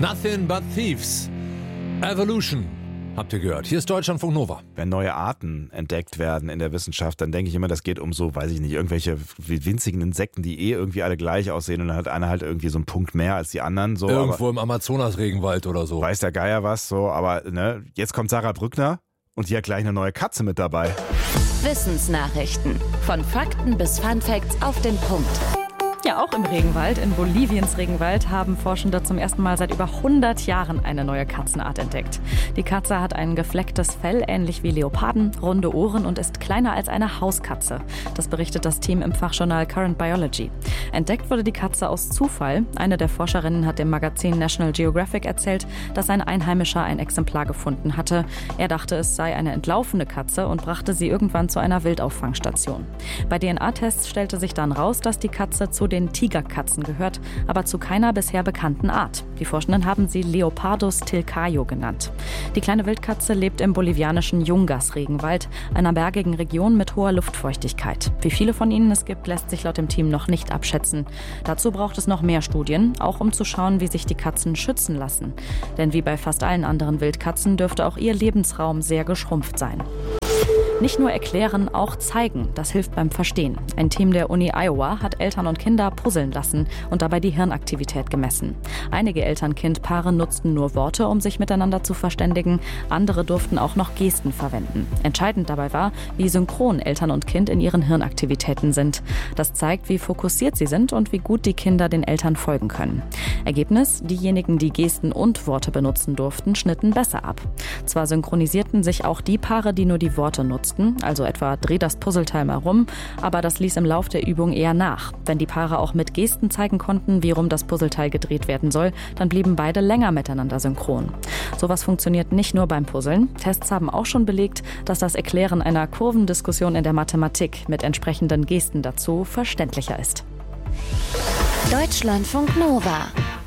Nothing but Thieves. Evolution. Habt ihr gehört? Hier ist Deutschlandfunk Nova. Wenn neue Arten entdeckt werden in der Wissenschaft, dann denke ich immer, das geht um so, weiß ich nicht, irgendwelche winzigen Insekten, die irgendwie alle gleich aussehen und dann hat einer halt irgendwie so einen Punkt mehr als die anderen. So, Irgendwo im Amazonas-Regenwald oder so. Weiß der Geier was, so, aber ne, jetzt kommt Sarah Brückner und die hat gleich eine neue Katze mit dabei. Wissensnachrichten. Von Fakten bis Funfacts auf den Punkt. Ja, auch im Regenwald, in Boliviens Regenwald, haben Forschende zum ersten Mal seit über 100 Jahren eine neue Katzenart entdeckt. Die Katze hat ein geflecktes Fell, ähnlich wie Leoparden, runde Ohren und ist kleiner als eine Hauskatze. Das berichtet das Team im Fachjournal Current Biology. Entdeckt wurde die Katze aus Zufall. Eine der Forscherinnen hat dem Magazin National Geographic erzählt, dass ein Einheimischer ein Exemplar gefunden hatte. Er dachte, es sei eine entlaufene Katze und brachte sie irgendwann zu einer Wildauffangstation. Bei DNA-Tests stellte sich dann raus, dass die Katze zu den Tigerkatzen gehört, aber zu keiner bisher bekannten Art. Die Forschenden haben sie Leopardus tilcaio genannt. Die kleine Wildkatze lebt im bolivianischen Yungas-Regenwald, einer bergigen Region mit hoher Luftfeuchtigkeit. Wie viele von ihnen es gibt, lässt sich laut dem Team noch nicht abschätzen. Dazu braucht es noch mehr Studien, auch um zu schauen, wie sich die Katzen schützen lassen. Denn wie bei fast allen anderen Wildkatzen dürfte auch ihr Lebensraum sehr geschrumpft sein. Nicht nur erklären, auch zeigen. Das hilft beim Verstehen. Ein Team der Uni Iowa hat Eltern und Kinder puzzeln lassen und dabei die Hirnaktivität gemessen. Einige Eltern-Kind-Paare nutzten nur Worte, um sich miteinander zu verständigen. Andere durften auch noch Gesten verwenden. Entscheidend dabei war, wie synchron Eltern und Kind in ihren Hirnaktivitäten sind. Das zeigt, wie fokussiert sie sind und wie gut die Kinder den Eltern folgen können. Ergebnis: Diejenigen, die Gesten und Worte benutzen durften, schnitten besser ab. Zwar synchronisierten sich auch die Paare, die nur die Worte nutzten, also etwa dreh das Puzzleteil mal rum, aber das ließ im Lauf der Übung eher nach. Wenn die Paare auch mit Gesten zeigen konnten, wie rum das Puzzleteil gedreht werden soll, dann blieben beide länger miteinander synchron. Sowas funktioniert nicht nur beim Puzzeln. Tests haben auch schon belegt, dass das Erklären einer Kurvendiskussion in der Mathematik mit entsprechenden Gesten dazu verständlicher ist. Deutschlandfunk Nova.